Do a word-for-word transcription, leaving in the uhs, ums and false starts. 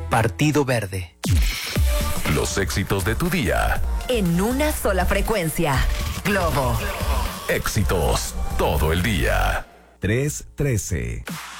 Partido Verde. Los éxitos de tu día. En una sola frecuencia. Globo. Éxitos todo el día. tres trece.